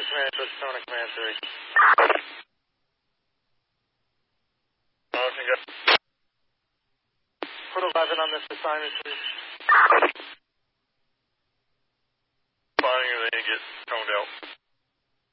Command, Sonic Command 3. Awesome, good. Put 11 on this assignment, please. Finding they get toned out.